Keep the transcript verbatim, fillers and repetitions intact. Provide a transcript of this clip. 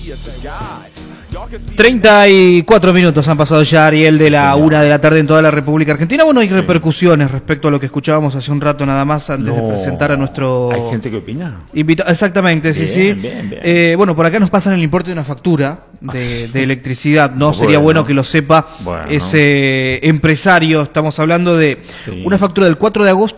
treinta y cuatro minutos han pasado ya, Ariel, de la una de la tarde en toda la República Argentina. Bueno, hay sí. repercusiones respecto a lo que escuchábamos hace un rato nada más antes no. de presentar a nuestro... ¿Hay gente que opina? Invita... Exactamente, bien, sí, sí. Bien, bien. Eh, bueno, por acá nos pasan el importe de una factura de, de electricidad. No bueno, sería bueno que lo sepa bueno. ese empresario. Estamos hablando de sí. una factura del cuatro de agosto